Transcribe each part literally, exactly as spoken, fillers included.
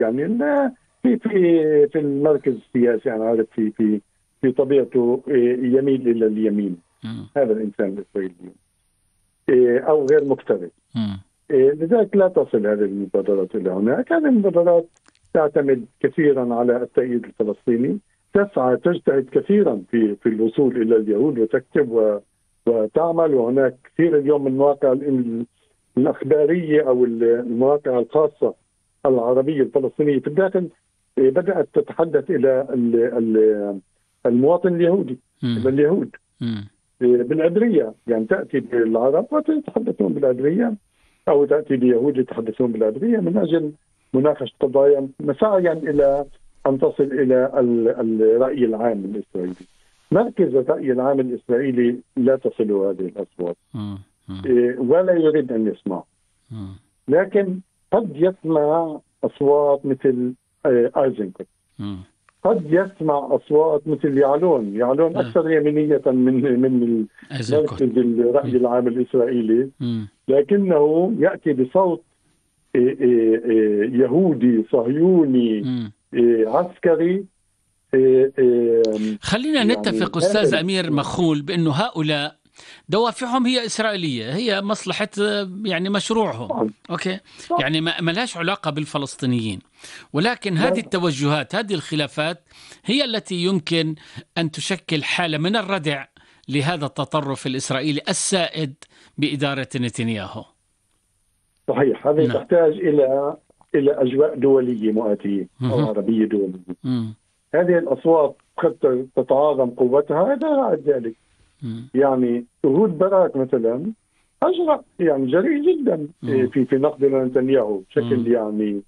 يعني لا، في في في المركز السياسي أنا عارف في في في طبيعته يميل إلى اليمين. مم. هذا الإنسان الإسرائيلي أو غير مكترث. مم. لذلك لا تصل هذه المبادرات إلى هناك. هذه المبادرات تعتمد كثيرا على التأييد الفلسطيني، تسعى تجتهد كثيرا في في الوصول إلى اليهود وتكتب و وتعمل. وهناك كثير اليوم من المواقع الأخبارية أو المواقع الخاصة العربية الفلسطينية في الداخل بدأت تتحدث إلى المواطن اليهودي، إلى اليهود بالعبرية. يعني تأتي بالعرب وتتحدثون بالعبرية، أو تأتي بيهود يتحدثون بالعبرية من أجل مناقشة قضايا مساعيا إلى أن تصل إلى الرأي العام الإسرائيلي. مركز الرأي العام الإسرائيلي لا تصل هذه الأصوات ولا يريد أن يسمع، لكن قد يسمع أصوات مثل آيزنكوت، قد يسمع أصوات مثل يعلون. يعلون أكثر يمينية من من مركز الرأي العام الإسرائيلي، لكنه يأتي بصوت يهودي صهيوني عسكري. خلينا يعني نتفق أستاذ أمير مخول بأنه هؤلاء دوافعهم هي إسرائيلية، هي مصلحة يعني مشروعهم. طبعا. أوكي. طبعا. يعني ما لهاش علاقة بالفلسطينيين، ولكن هذه التوجهات، هذه الخلافات هي التي يمكن أن تشكل حالة من الردع لهذا التطرف الإسرائيلي السائد بإدارة نتنياهو. صحيح. هذه نعم. تحتاج إلى إلى أجواء دولية مؤاتية أو عربية دولية. مم. هذه الأصوات قد تتعاظم قوتها، هذا بعد ذلك. مم. يعني شهود باراك مثلا أجرأ، يعني جريء جدا مم. في في نقد نتنياهو بشكل مم. يعني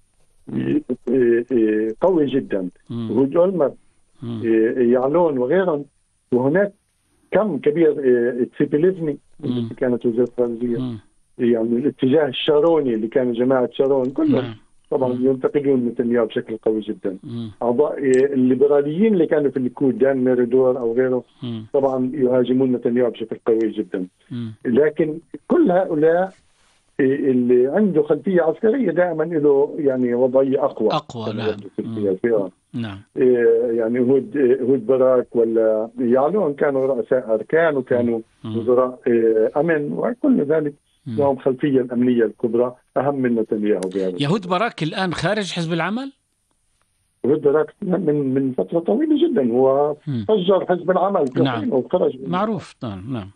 قوي جدا. شهود أولمرت، يعلون وغيرهم. وهناك كم كبير، تسيبيليفني اللي كانت وزيرة الخارجية، يعني الاتجاه الشاروني اللي كان جماعة شارون كلهم مم. طبعا مم. ينتقدون نتنياهو بشكل قوي جدا. مم. أعضاء الليبراليين اللي كانوا في الليكود، دان ميريدور أو غيره، مم. طبعا يهاجمون نتنياهو بشكل قوي جدا. مم. لكن كل هؤلاء اللي عنده خلفية عسكرية دائما له يعني وضعية أقوى أقوى نعم. نعم. يعني هود هود باراك ولا يعلون كانوا رؤساء أركان وكانوا وزراء أمن، وكل ذلك لهم خلفية الأمنية الكبرى أهم من نتنياهو. يهود باراك الآن خارج حزب العمل؟ يهود باراك من من فترة طويلة جدا هو فجر حزب العمل. نعم. وخرج معروف. نعم نعم.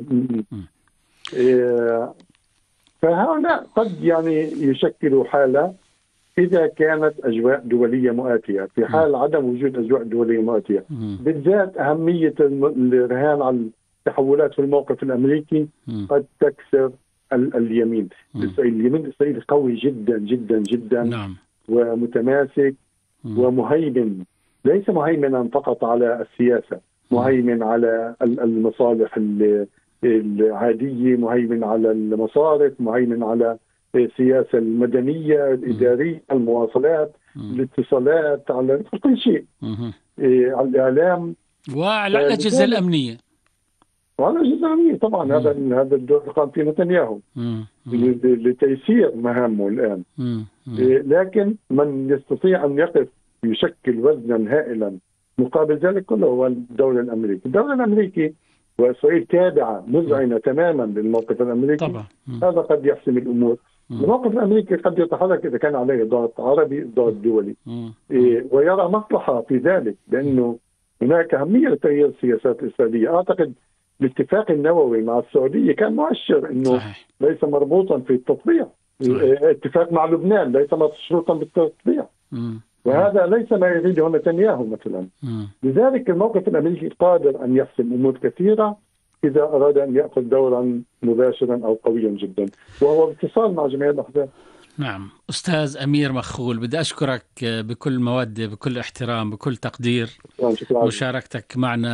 فهؤلاء قد يعني يشكلوا حالة إذا كانت أجواء دولية مؤاتية. في حال عدم وجود أجواء دولية مؤاتية، بالذات أهمية الرهان على التحولات في الموقف الأمريكي قد تكسر اليمين. اليمين الإسرائيلي قوي جدا جدا جدا. نعم. ومتماسك مم. ومهيمن، ليس مهيمنا فقط على السياسة، مهيمن على المصالح العادية، مهيمن على المصارف، مهيمن على السياسة المدنية الإدارية، المواصلات، مم. الاتصالات، على كل شيء، إيه على الإعلام وعلى الأجهزة الأمنية. وعلى الأجهزة الأمنية طبعا. مم. هذا هذا الدور قام فيه نتنياهو لتيسير مهامه الآن. مم. مم. إيه لكن من يستطيع أن يقف يشكل وزنا هائلا مقابل ذلك كله هو الدولة الأمريكية. الدولة الأمريكية وإسرائيل تابعة مذعنة تماما للموقف الأمريكي. طبعا. هذا قد يحسم الأمور. مم. الموقف الأمريكي قد يتحرك إذا كان عليه ضغط عربي، ضغط دولي، إيه ويرى مصلحة في ذلك، لأنه هناك أهمية لتغيير السياسات الإسرائيلية. أعتقد الاتفاق النووي مع السعودية كان مؤشر أنه صحيح. ليس مربوطا في التطبيع. اتفاق مع لبنان ليس مشروطا بالتطبيع. مم. وهذا ليس ما يريده نتنياهو مثلا. مم. لذلك الموقف الأمريكي قادر أن يحسم أمور كثيرة إذا أراد أن يأخذ دورا مباشرا أو قويا جدا، وهو باتصال مع جميع الأحزاب. نعم. أستاذ أمير مخول، بدي أشكرك بكل مودة، بكل احترام، بكل تقدير مشاركتك معنا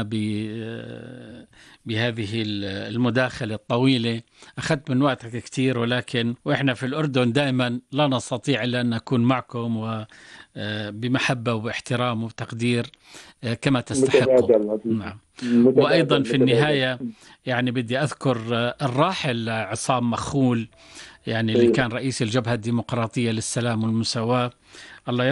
بهذه المداخلة الطويلة. أخذت من وقتك كثير، ولكن وإحنا في الأردن دائما لا نستطيع إلا أن نكون معكم وبمحبة وباحترام وتقدير كما تستحقوا. نعم. وأيضا في النهاية يعني بدي أذكر الراحل عصام مخول، يعني اللي كان رئيس الجبهة الديمقراطية للسلام والمساواة، الله